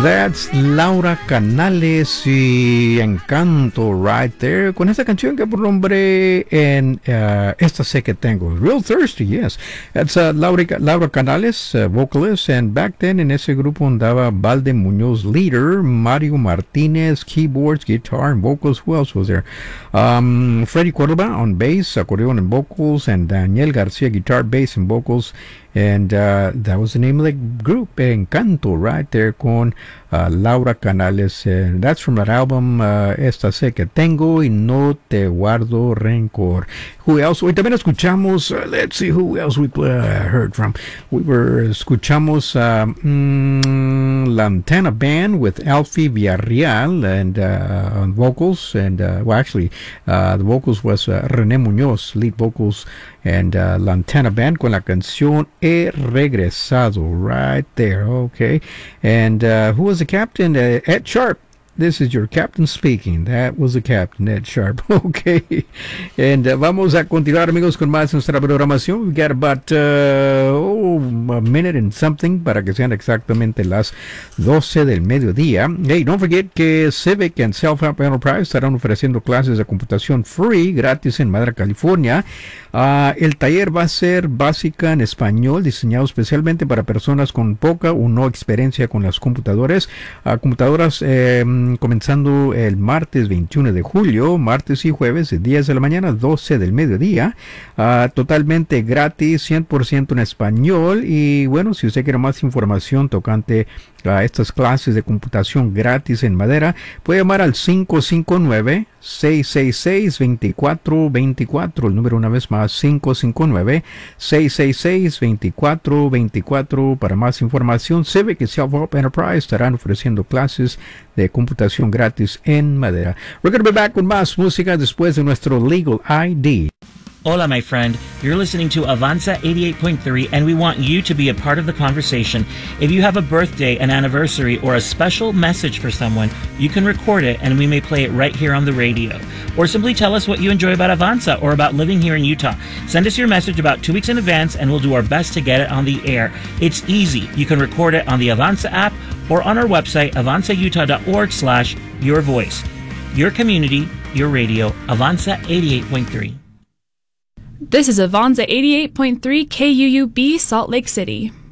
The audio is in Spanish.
That's Laura Canales y Encanto right there con esta canción que por nombre en Esta Sé Que Tengo. Real Thirsty, yes. That's Laura Canales, vocalist, and back then en ese grupo andaba Valde Muñoz, leader, Mario Martinez, keyboards, guitar, and vocals. Who else was there? Freddy Córdoba on bass, acordeon and vocals, and Daniel Garcia, guitar, bass, and vocals. And that was the name of the group, Encanto, right there con Laura Canales. And that's from that album, Esta Sé Que Tengo y No Te Guardo Rencor. Who else? Hoy también escuchamos, let's see who else we heard from. Escuchamos La Antenna Band with Alfie Villarreal and on vocals. And, well, actually, the vocals was René Muñoz, lead vocals. And La Antenna Band con la canción He Regresado, right there, okay. And who was the captain? Ed Sharp. This is your captain speaking. That was the captain, Ed Sharp. Okay. And vamos a continuar, amigos, con más nuestra programación. We got about a minute and something para que sean exactamente las 12 del mediodía. Hey, don't forget que Civic and Self-Help Enterprise estarán ofreciendo clases de computación free, gratis en Madera, California. El taller va a ser básica en español, diseñado especialmente para personas con poca o no experiencia con las computadoras. Comenzando el martes 21 de julio, martes y jueves, de 10 de la mañana, 12 del mediodía, totalmente gratis, 100% en español. Y bueno, si usted quiere más información tocante a estas clases de computación gratis en Madera, puede llamar al 559-666-2424, el número una vez más, 559-666-2424, para más información. Civic y Self-Help Enterprise estarán ofreciendo clases de computación gratis en Madera. We're going to be back con más música después de nuestro Legal ID. Hola, my friend. You're listening to Avanza 88.3, and we want you to be a part of the conversation. If you have a birthday, an anniversary, or a special message for someone, you can record it, and we may play it right here on the radio. Or simply tell us what you enjoy about Avanza or about living here in Utah. Send us your message about 2 weeks in advance, and we'll do our best to get it on the air. It's easy. You can record it on the Avanza app or on our website, avanzautah.org/yourvoice. Your community, your radio, Avanza 88.3. This is Avanza 88.3 KUUB, Salt Lake City.